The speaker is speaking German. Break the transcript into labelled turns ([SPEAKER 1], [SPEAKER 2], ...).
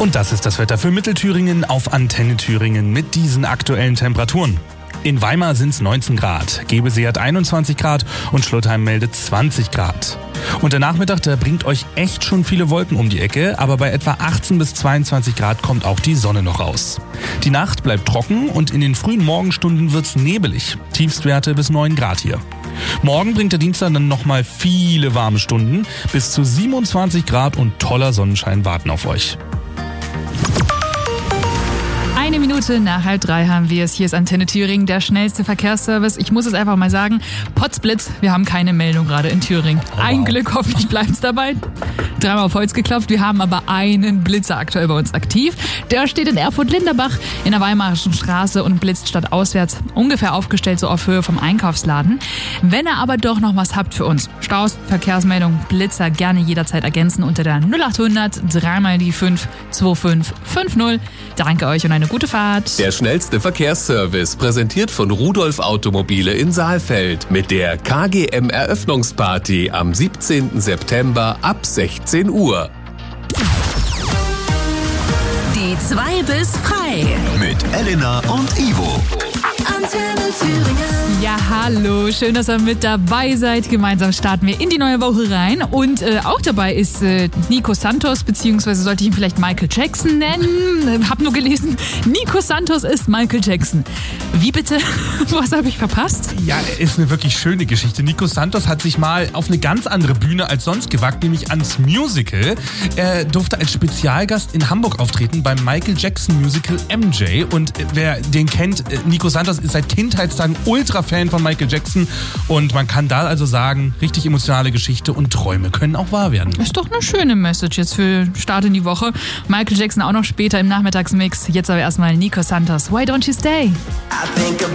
[SPEAKER 1] Und das ist das Wetter für Mittelthüringen auf Antenne Thüringen mit diesen aktuellen Temperaturen. In Weimar sind es 19 Grad, Gebesee hat 21 Grad und Schlotheim meldet 20 Grad. Und der Nachmittag, der bringt euch echt schon viele Wolken um die Ecke, aber bei etwa 18 bis 22 Grad kommt auch die Sonne noch raus. Die Nacht bleibt trocken und in den frühen Morgenstunden wird's nebelig, Tiefstwerte bis 9 Grad hier. Morgen bringt der Dienstag dann nochmal viele warme Stunden, bis zu 27 Grad und toller Sonnenschein warten auf euch.
[SPEAKER 2] 1 Minute nach 2:30 haben wir es. Hier ist Antenne Thüringen, der schnellste Verkehrsservice. Ich muss es einfach mal sagen, Potzblitz, wir haben keine Meldung gerade in Thüringen. Ein Glück, hoffentlich bleibt es dabei. 3-mal auf Holz geklopft, wir haben aber einen Blitzer aktuell bei uns aktiv. Der steht in Erfurt-Linderbach in der Weimarischen Straße und blitzt stadtauswärts, ungefähr aufgestellt so auf Höhe vom Einkaufsladen. Wenn ihr aber doch noch was habt für uns, Staus, Verkehrsmeldung, Blitzer, gerne jederzeit ergänzen unter der 0800 3 die 5 2550. Danke euch und eine gute Fahrt.
[SPEAKER 3] Der schnellste Verkehrsservice, präsentiert von Rudolf Automobile in Saalfeld mit der KGM-Eröffnungsparty am 17. September ab 16 Uhr.
[SPEAKER 4] Die 2 bis frei.
[SPEAKER 5] Mit Elena und Ivo.
[SPEAKER 4] Antenne Thüringen.
[SPEAKER 2] Ja, hallo, schön, dass ihr mit dabei seid. Gemeinsam starten wir in die neue Woche rein. Und auch dabei ist Nico Santos, beziehungsweise sollte ich ihn vielleicht Michael Jackson nennen? Hab nur gelesen, Nico Santos ist Michael Jackson. Wie bitte? Was habe ich verpasst?
[SPEAKER 1] Ja, ist eine wirklich schöne Geschichte. Nico Santos hat sich mal auf eine ganz andere Bühne als sonst gewagt, nämlich ans Musical. Er durfte als Spezialgast in Hamburg auftreten beim Michael Jackson Musical MJ. Und wer den kennt, Nico Santos ist seit Kindheitstagen Ultra-Fan von Michael Jackson. Und man kann da also sagen, richtig emotionale Geschichte und Träume können auch wahr werden.
[SPEAKER 2] Ist doch eine schöne Message jetzt für Start in die Woche. Michael Jackson auch noch später im Nachmittagsmix. Jetzt aber erstmal Nico Santos. Why don't you stay?